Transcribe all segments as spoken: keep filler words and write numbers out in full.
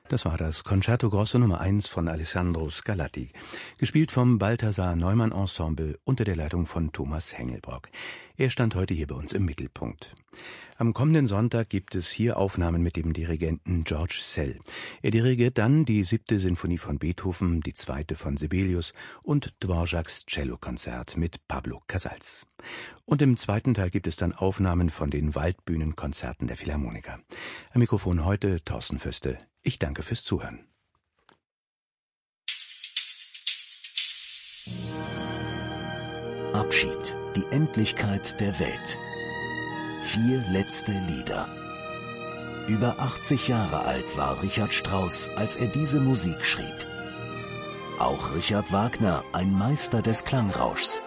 Das war das Concerto Grosso Nummer eins von Alessandro Scarlatti, gespielt vom Balthasar Neumann Ensemble unter der Leitung von Thomas Hengelbrock. Er stand heute hier bei uns im Mittelpunkt. Am kommenden Sonntag gibt es hier Aufnahmen mit dem Dirigenten George Szell. Er dirigiert dann die siebte Sinfonie von Beethoven, die zweite von Sibelius und Dvořáks Cellokonzert mit Pablo Casals. Und im zweiten Teil gibt es dann Aufnahmen von den Waldbühnenkonzerten der Philharmoniker. Am Mikrofon heute Thorsten Füste. Ich danke fürs Zuhören. Abschied, die Endlichkeit der Welt. Vier letzte Lieder. Über achtzig Jahre alt war Richard Strauss, als er diese Musik schrieb. Auch Richard Wagner, ein Meister des Klangrauschs.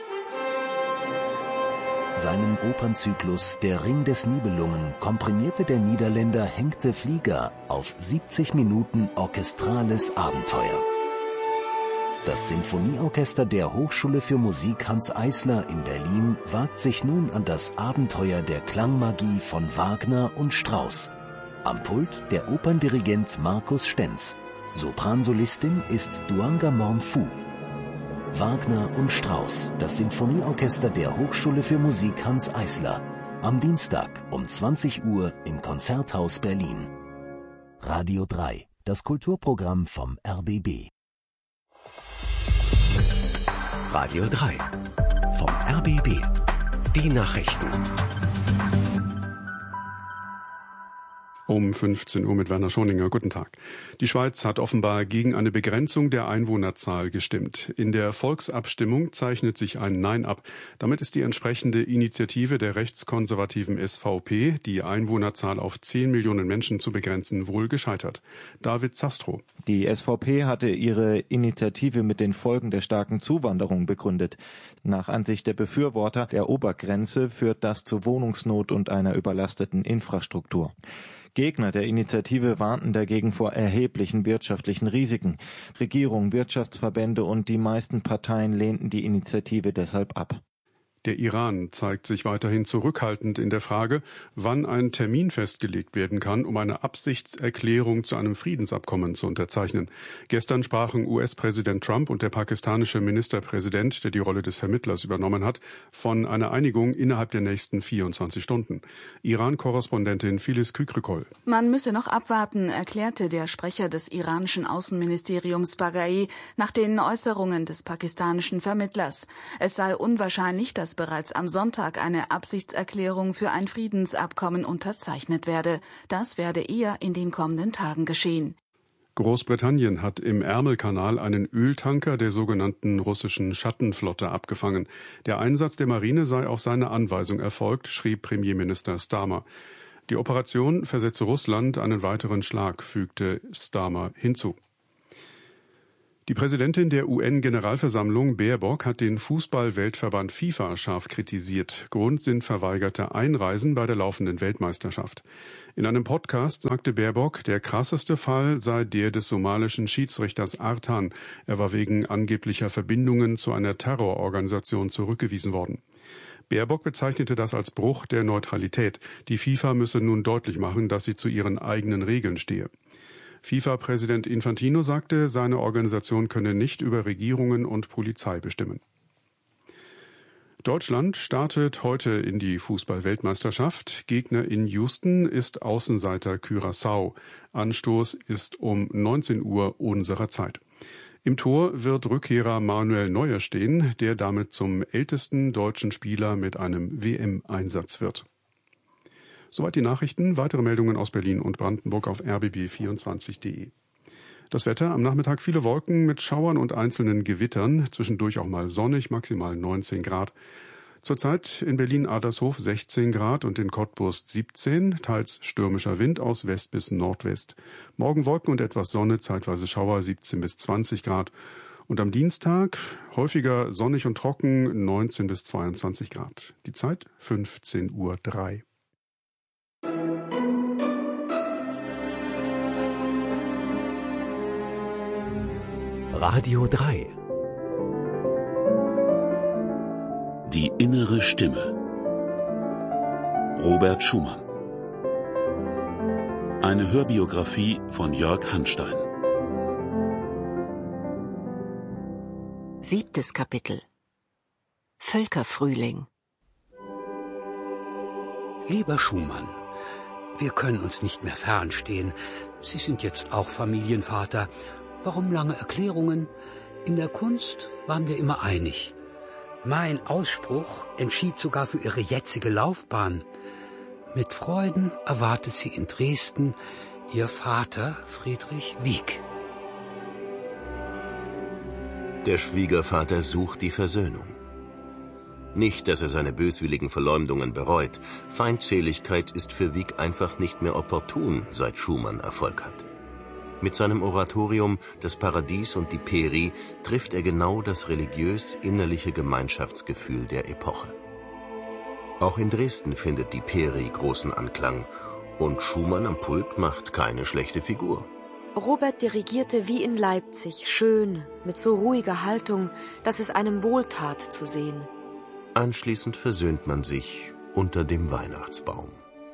Seinen Opernzyklus Der Ring des Nibelungen komprimierte der Niederländer Henk de Vlieger auf siebzig Minuten orchestrales Abenteuer. Das Sinfonieorchester der Hochschule für Musik Hanns Eisler in Berlin wagt sich nun an das Abenteuer der Klangmagie von Wagner und Strauss. Am Pult der Operndirigent Markus Stenz. Sopransolistin ist Duanga Morn-Fu. Wagner und Strauss, das Sinfonieorchester der Hochschule für Musik Hanns Eisler. Am Dienstag um zwanzig Uhr im Konzerthaus Berlin. Radio drei, das Kulturprogramm vom R B B. Radio drei vom R B B. Die Nachrichten. Um fünfzehn Uhr mit Werner Schoninger. Guten Tag. Die Schweiz hat offenbar gegen eine Begrenzung der Einwohnerzahl gestimmt. In der Volksabstimmung zeichnet sich ein Nein ab. Damit ist die entsprechende Initiative der rechtskonservativen S V P, die Einwohnerzahl auf zehn Millionen Menschen zu begrenzen, wohl gescheitert. David Zastrow. Die S V P hatte ihre Initiative mit den Folgen der starken Zuwanderung begründet. Nach Ansicht der Befürworter der Obergrenze führt das zu Wohnungsnot und einer überlasteten Infrastruktur. Gegner der Initiative warnten dagegen vor erheblichen wirtschaftlichen Risiken. Regierung, Wirtschaftsverbände und die meisten Parteien lehnten die Initiative deshalb ab. Der Iran zeigt sich weiterhin zurückhaltend in der Frage, wann ein Termin festgelegt werden kann, um eine Absichtserklärung zu einem Friedensabkommen zu unterzeichnen. Gestern sprachen U S-Präsident Trump und der pakistanische Ministerpräsident, der die Rolle des Vermittlers übernommen hat, von einer Einigung innerhalb der nächsten vierundzwanzig Stunden. Iran-Korrespondentin Filiz Kükrükol. Man müsse noch abwarten, erklärte der Sprecher des iranischen Außenministeriums Baghai nach den Äußerungen des pakistanischen Vermittlers. Es sei unwahrscheinlich, dass bereits am Sonntag eine Absichtserklärung für ein Friedensabkommen unterzeichnet werde. Das werde eher in den kommenden Tagen geschehen. Großbritannien hat im Ärmelkanal einen Öltanker der sogenannten russischen Schattenflotte abgefangen. Der Einsatz der Marine sei auf seine Anweisung erfolgt, schrieb Premierminister Starmer. Die Operation versetze Russland einen weiteren Schlag, fügte Starmer hinzu. Die Präsidentin der U N-Generalversammlung, Baerbock, hat den Fußball-Weltverband FIFA scharf kritisiert. Grund sind verweigerte Einreisen bei der laufenden Weltmeisterschaft. In einem Podcast sagte Baerbock, der krasseste Fall sei der des somalischen Schiedsrichters Artan. Er war wegen angeblicher Verbindungen zu einer Terrororganisation zurückgewiesen worden. Baerbock bezeichnete das als Bruch der Neutralität. Die FIFA müsse nun deutlich machen, dass sie zu ihren eigenen Regeln stehe. FIFA-Präsident Infantino sagte, seine Organisation könne nicht über Regierungen und Polizei bestimmen. Deutschland startet heute in die Fußball-Weltmeisterschaft. Gegner in Houston ist Außenseiter Curaçao. Anstoß ist um neunzehn Uhr unserer Zeit. Im Tor wird Rückkehrer Manuel Neuer stehen, der damit zum ältesten deutschen Spieler mit einem W M-Einsatz wird. Soweit die Nachrichten. Weitere Meldungen aus Berlin und Brandenburg auf r b b vierundzwanzig punkt de. Das Wetter, am Nachmittag viele Wolken mit Schauern und einzelnen Gewittern, zwischendurch auch mal sonnig, maximal neunzehn Grad. Zurzeit in Berlin-Adlershof sechzehn Grad und in Cottbus siebzehn, teils stürmischer Wind aus West bis Nordwest. Morgen Wolken und etwas Sonne, zeitweise Schauer, siebzehn bis zwanzig Grad. Und am Dienstag häufiger sonnig und trocken, neunzehn bis zweiundzwanzig Grad. Die Zeit fünfzehn Uhr drei. Radio drei. Die innere Stimme. Robert Schumann. Eine Hörbiografie von Jörg Hanstein. Siebtes Kapitel. Völkerfrühling. Lieber Schumann, wir können uns nicht mehr fernstehen. Sie sind jetzt auch Familienvater. Warum lange Erklärungen? In der Kunst waren wir immer einig. Mein Ausspruch entschied sogar für Ihre jetzige Laufbahn. Mit Freuden erwartet Sie in Dresden Ihr Vater Friedrich Wieck. Der Schwiegervater sucht die Versöhnung. Nicht, dass er seine böswilligen Verleumdungen bereut. Feindseligkeit ist für Wieck einfach nicht mehr opportun, seit Schumann Erfolg hat. Mit seinem Oratorium »Das Paradies und die Peri« trifft er genau das religiös-innerliche Gemeinschaftsgefühl der Epoche. Auch in Dresden findet die Peri großen Anklang. Und Schumann am Pult macht keine schlechte Figur. Robert dirigierte wie in Leipzig, schön, mit so ruhiger Haltung, dass es einem wohltat zu sehen. Anschließend versöhnt man sich unter dem Weihnachtsbaum.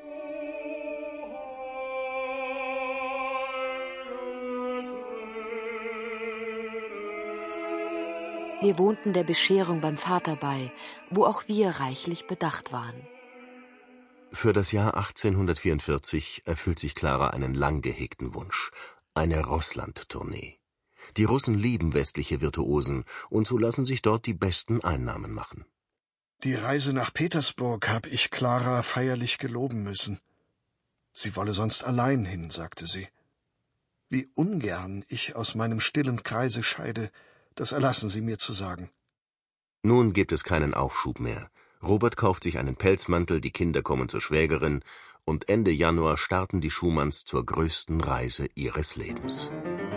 Wir wohnten der Bescherung beim Vater bei, wo auch wir reichlich bedacht waren. Für das Jahr achtzehnhundertvierundvierzig erfüllt sich Clara einen lang gehegten Wunsch. Eine Russland-Tournee. Die Russen lieben westliche Virtuosen und so lassen sich dort die besten Einnahmen machen. Die Reise nach Petersburg habe ich Clara feierlich geloben müssen. Sie wolle sonst allein hin, sagte sie. Wie ungern ich aus meinem stillen Kreise scheide, das erlassen Sie mir zu sagen. Nun gibt es keinen Aufschub mehr. Robert kauft sich einen Pelzmantel, die Kinder kommen zur Schwägerin und Ende Januar starten die Schumanns zur größten Reise ihres Lebens.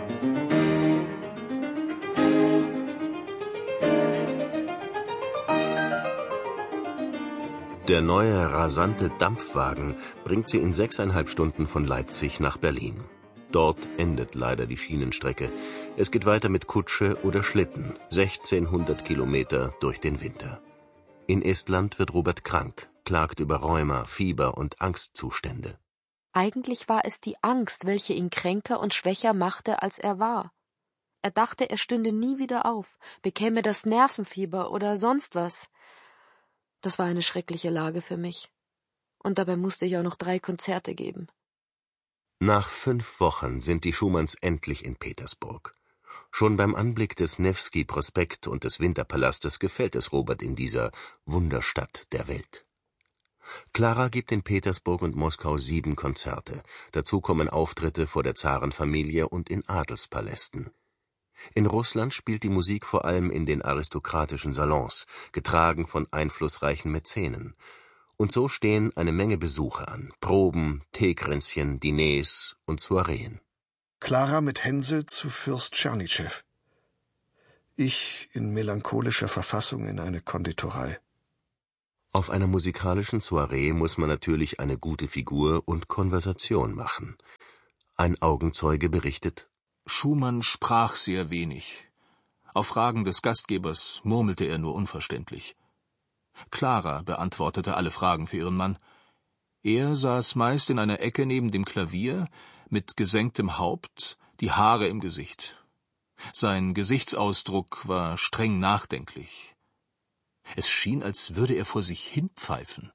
Der neue, rasante Dampfwagen bringt sie in sechseinhalb Stunden von Leipzig nach Berlin. Dort endet leider die Schienenstrecke. Es geht weiter mit Kutsche oder Schlitten, sechzehnhundert Kilometer durch den Winter. In Estland wird Robert krank, klagt über Rheuma, Fieber und Angstzustände. Eigentlich war es die Angst, welche ihn kränker und schwächer machte, als er war. Er dachte, er stünde nie wieder auf, bekäme das Nervenfieber oder sonst was. Das war eine schreckliche Lage für mich. Und dabei musste ich auch noch drei Konzerte geben. Nach fünf Wochen sind die Schumanns endlich in Petersburg. Schon beim Anblick des Newski-Prospekt und des Winterpalastes gefällt es Robert in dieser Wunderstadt der Welt. Clara gibt in Petersburg und Moskau sieben Konzerte. Dazu kommen Auftritte vor der Zarenfamilie und in Adelspalästen. In Russland spielt die Musik vor allem in den aristokratischen Salons, getragen von einflussreichen Mäzenen. Und so stehen eine Menge Besuche an, Proben, Teekränzchen, Diners und Soireen. Clara mit Hänsel zu Fürst Tschernitschew. Ich in melancholischer Verfassung in eine Konditorei. Auf einer musikalischen Soiree muss man natürlich eine gute Figur und Konversation machen. Ein Augenzeuge berichtet: Schumann sprach sehr wenig. Auf Fragen des Gastgebers murmelte er nur unverständlich. Clara beantwortete alle Fragen für ihren Mann. Er saß meist in einer Ecke neben dem Klavier, mit gesenktem Haupt, die Haare im Gesicht. Sein Gesichtsausdruck war streng nachdenklich. Es schien, als würde er vor sich hinpfeifen.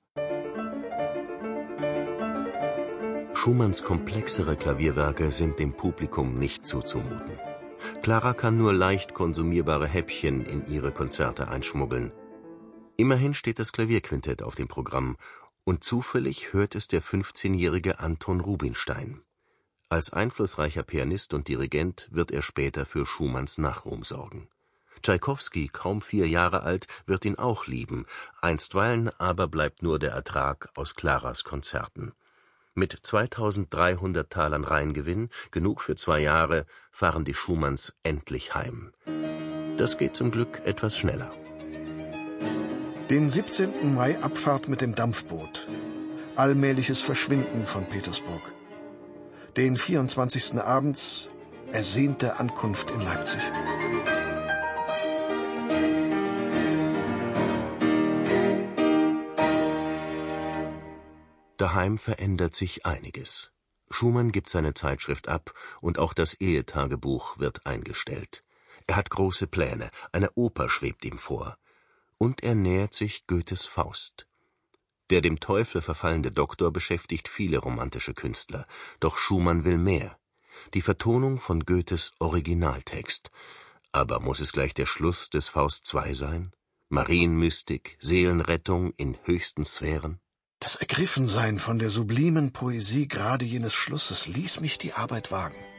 Schumanns komplexere Klavierwerke sind dem Publikum nicht zuzumuten. Clara kann nur leicht konsumierbare Häppchen in ihre Konzerte einschmuggeln. Immerhin steht das Klavierquintett auf dem Programm und zufällig hört es der fünfzehnjährige Anton Rubinstein. Als einflussreicher Pianist und Dirigent wird er später für Schumanns Nachruhm sorgen. Tschaikowski, kaum vier Jahre alt, wird ihn auch lieben, einstweilen aber bleibt nur der Ertrag aus Claras Konzerten. Mit zweitausenddreihundert Talern Reingewinn, genug für zwei Jahre, fahren die Schumanns endlich heim. Das geht zum Glück etwas schneller. Den siebzehnten Mai Abfahrt mit dem Dampfboot. Allmähliches Verschwinden von Petersburg. Den vierundzwanzigsten abends ersehnte Ankunft in Leipzig. Daheim verändert sich einiges. Schumann gibt seine Zeitschrift ab und auch das Ehetagebuch wird eingestellt. Er hat große Pläne, eine Oper schwebt ihm vor. Und er nähert sich Goethes Faust. Der dem Teufel verfallende Doktor beschäftigt viele romantische Künstler, doch Schumann will mehr. Die Vertonung von Goethes Originaltext. Aber muss es gleich der Schluss des Faust zwei sein? Marienmystik, Seelenrettung in höchsten Sphären? Das Ergriffensein von der sublimen Poesie gerade jenes Schlusses ließ mich die Arbeit wagen.